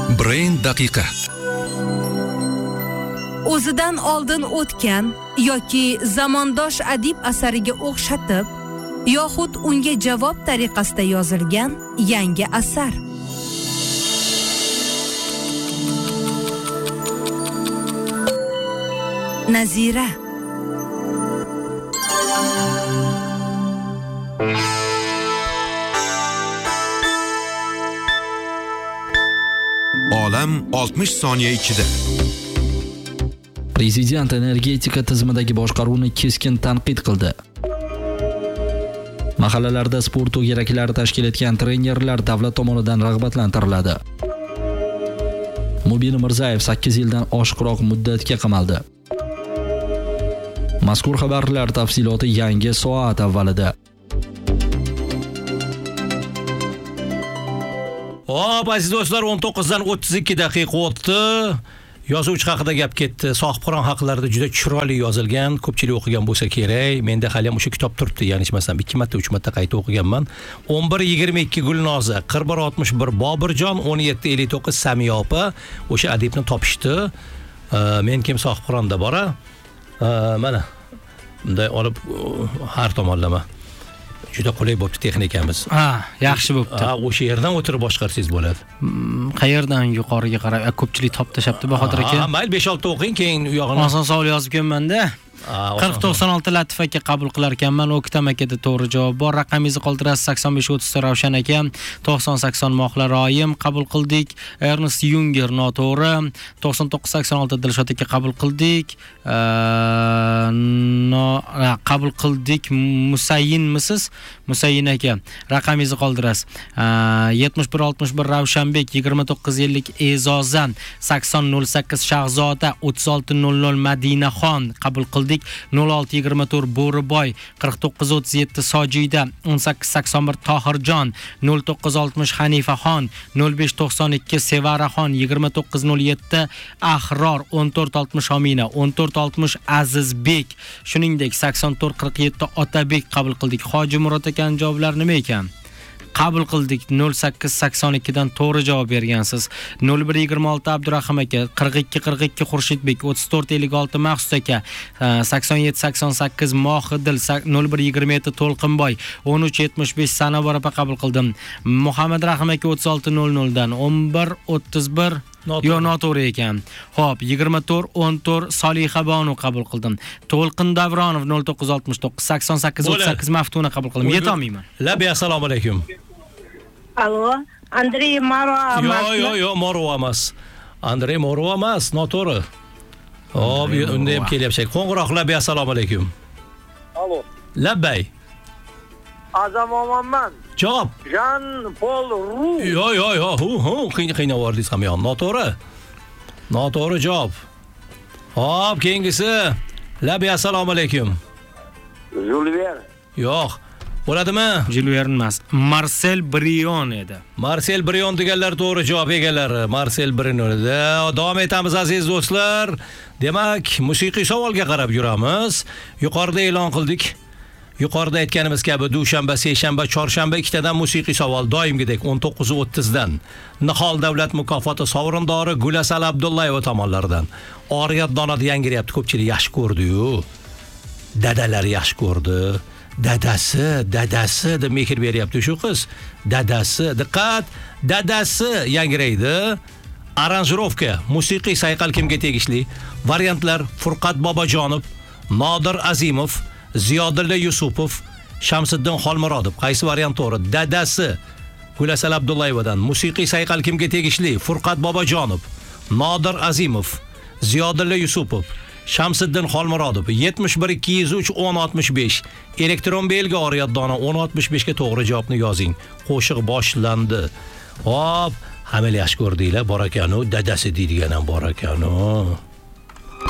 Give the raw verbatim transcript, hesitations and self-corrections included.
Brain daqiqa. O'zidan oldin o'tgan yoki zamondosh adib asariga o'xshatib yoxud unga javob tariqasida yozilgan yangi asar. Nazira. Olam oltmish soniya ichida. Prezident energetika tizimidagi boshqaruvni keskin tanqid qildi. Mahallalarda sport to'garaklari tashkil etgan trenerlar davlat tomonidan rag'batlantiriladi. Mubin Mirzayev sakkiz yildan oshiqroq muddatga qamaldi. Mazkur xabarlar tafsiloti yangi soat avvalida. Hop, aziz do'stlar, o'n to'qqizdan o'ttiz ikki daqiqa o'tdi. Yozuvchi haqida gap ketdi. Sohibqiron haqlarida juda chiroyli yozilgan, ko'pchilik o'qigan bo'lsa kerak. Menda hali ham o'sha kitob turibdi, ya'ni hechmasam ikki marta, uch marta qayta o'qiganman. o'n bir yigirma ikki Gulnoza, qirq bir oltmish bir Bobirjon, o'n yetti ellik to'qqiz Samiya opa o'sha adibni topishdi. Men kim sohibqironda bora. Mana bunday olib har tomonlama. Juda qulay bo'pti texnikamiz. Ha, yaxshi bo'pti. Ha, o'sha yerdan o'tirib boshqarsangiz bo'ladi. Qayerdan yuqoriga qarab, ko'pchilik top tashabdi Bahodir aka. Ha, mayli besh olti o'qing, keyin u yog'ini. Oson savol yozib kelmanda. qirq to'qson olti Latif aka qabul qilar ekanman. O'ktam akada to'g'ri javob bor. Raqamingizni qoldirasiz sakson besh o'ttiz Ravshan aka. to'qson sakson Mohlar oyim qabul qildik. Ernest Yunger noto'g'ri. to'qson to'qqiz sakson olti Dilshod aka qabul qildik. No, qabul qildik. Musayyinmisiz? Musayin aka. Raqamingizni qoldirasiz. yetmish bir oltmish bir Ravshanbek, yigirma to'qqiz ellik E'zoza, sakson nol sakkiz Shahzoda, o'ttiz olti nol nol Madinaxon qabul qildik. nol olti yigirma to'rt Bo'riboy, qirq to'qqiz o'ttiz yetti Sojida, o'n sakkiz sakson bir Tohirjon, nol to'qqiz oltmish Hanifaxon, nol besh to'qson ikki Sevaraxon, yigirma to'qqiz nol yetti Ahror, o'n to'rt oltmish Omina, o'n to'rt oltmish Azizbek, shuningdek sakson to'rt qirq yetti Otabek qabul qildik. Hoji Murod akaning javoblari nima ekan? Qabul qildik. nol sakkiz sakson ikki dan to'g'ri javob bergansiz. nol bir yigirma olti Abdurahim aka, qirq ikki qirq ikki Xurshidbek, o'ttiz to'rt ellik olti Mahsud aka, sakson yetti sakson sakkiz Mohidil, nol bir yigirma yetti To'lqinboy, o'n uch yetmish besh Sanavor opa qabul qildim. Muhammad Rahim aka o'ttiz olti nol nol dan o'n bir o'ttiz bir Yo, noto'g'ri ekan. Xo'p, yigirma to'rt o'n to'rt Soliha Bonu qabul qildim. To'lqin Davronov nol to'qqiz oltmish to'qqiz sakson sakkiz o'ttiz sakkiz Maftuna qabul qildim. Yetolmayman. Labi, assalomu alaykum. Allo, Andrey Moro emas. Yo, yo, yo, Moro emas. Andrey Moro emas, noto'g'ri. Hop, unda ham kelyapti. Qo'ng'iroq, Labi, assalomu alaykum. Allo. Labbay. Azam Omonman. Javob. Jean Paul Roux. Yo, yo, yo, hu, hu, qiynab yubordingiz ham yon. Noto'g'ri. Noto'g'ri javob. Hop, keyingisi. Labi, assalomu alaykum. Jules Verne. Yo'q. Bo'ladimi? Jules Verne emas. Marcel Brion edi. Marcel Brion deganlar to'g'ri javob egalari. Marcel Brion edi. Davom etamiz aziz do'stlar. Demak, musiqiy savolga qarab yuramiz. Yuqorida e'lon qildik. Yuqorida aytganimiz kabi dushanba, seshanba, chorshanba ikkitadan musiqiy savol doimgidek o'n to'qqiz o'ttiz dan Nihol davlat mukofoti sovrindori Gulasal Abdullayeva tomonidan Oriyat donada yangiryapti. Ko'pchilik yaxshi ko'rdi-yu. Dadalar yaxshi ko'rdi. Dadasi, dadasi deb mehr beryapti shu qiz. Dadasi, diqqat, dadasi yangiraydi. Aranjirovka, musiqiy sayqal kimga tegishli? Variantlar: Furqat Bobojonov, Nodir Azimov, Ziyodulla Yusupov, Shamsiddin Xolmurodov. Qaysi variant to'g'ri? Dadasi Gulasal Abdullayevadan musiqiy sayqal kimga tegishli? Furqat Bobojonov, Nodir Azimov, Ziyodulla Yusupov, Shamsiddin Xolmurodov. yetmish bir ikki yuz uch o'n oltmish besh elektron belgi Oriyat dona o'n oltmish besh ga to'g'ri javobni yozing. Qo'shiq boshlandi. Hop, hamma yaxshi ko'rdinglar, bor ekanu, dadasi deydigan ham bor ekanu.